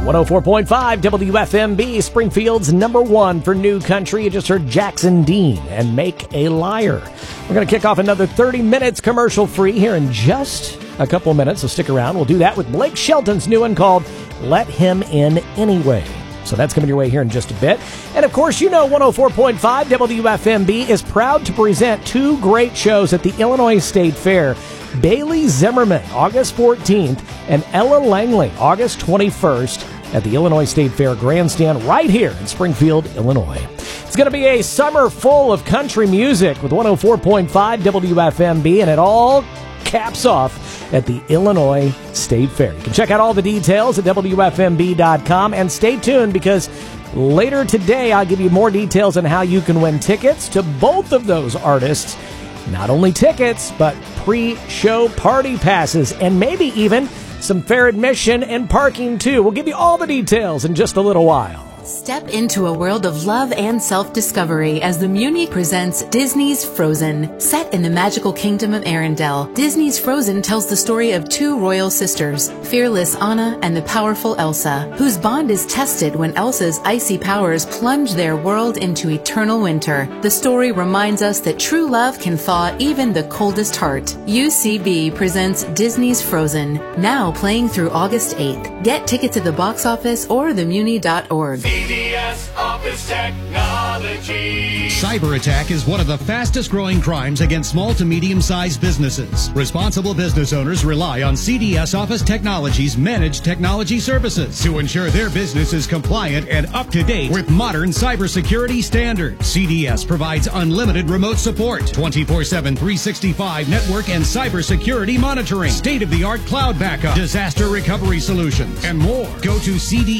104.5 WFMB, Springfield's number one for new country. You just heard Jackson Dean and Make a Liar. We're going to kick off another 30 minutes commercial-free here in just a couple minutes, so stick around. We'll do that with Blake Shelton's new one called Let Him In Anyway. So that's coming your way here in just a bit. And of course, you know 104.5 WFMB is proud to present two great shows at the Illinois State Fair. Bailey Zimmerman, August 14th, and Ella Langley, August 21st at the Illinois State Fair Grandstand right here in Springfield, Illinois. It's going to be a summer full of country music with 104.5 WFMB, and it all caps off at the Illinois State Fair. You can check out all the details at WFMB.com, and stay tuned because later today I'll give you more details on how you can win tickets to both of those artists. Not only tickets, but pre-show party passes, and maybe even some fair admission and parking too. We'll give you all the details in just a little while. Step into a world of love and self-discovery as the Muni presents Disney's Frozen. Set in the magical kingdom of Arendelle, Disney's Frozen tells the story of two royal sisters, fearless Anna and the powerful Elsa, whose bond is tested when Elsa's icy powers plunge their world into eternal winter. The story reminds us that true love can thaw even the coldest heart. UCB presents Disney's Frozen, now playing through August 8th. Get tickets at the box office or themuni.org. CDS Office Technology. Cyber attack is one of the fastest growing crimes against small to medium-sized businesses. Responsible business owners rely on CDS Office Technology's managed technology services to ensure their business is compliant and up to date with modern cybersecurity standards. CDS provides unlimited remote support, 24/7, 365 network and cybersecurity monitoring, state-of-the-art cloud backup, disaster recovery solutions, and more. Go to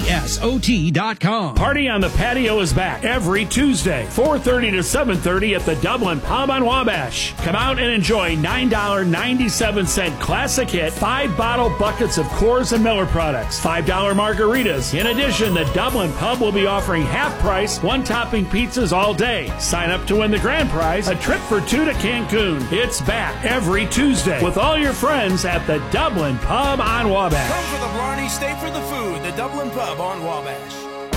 cdsot.com. Party on the Patio is back every Tuesday, 4:30 to 7:30 at the Dublin Pub on Wabash. Come out and enjoy $9.97 classic hit, 5-bottle buckets of Coors and Miller products, $5 margaritas. In addition, the Dublin Pub will be offering half-price, one-topping pizzas all day. Sign up to win the grand prize, a trip for two to Cancun. It's back every Tuesday with all your friends at the Dublin Pub on Wabash. Come for the Blarney, stay for the food. The Dublin Pub on Wabash.